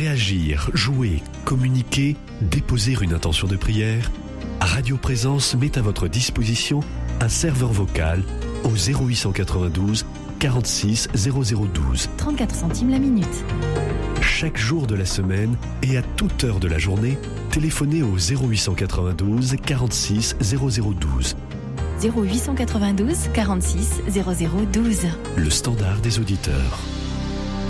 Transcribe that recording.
Réagir, jouer, communiquer, déposer une intention de prière. Radio Présence met à votre disposition un serveur vocal au 0892 46 0012. 34 centimes la minute. Chaque jour de la semaine et à toute heure de la journée, téléphonez au 0892 46 0012. 0892 46 0012. Le standard des auditeurs.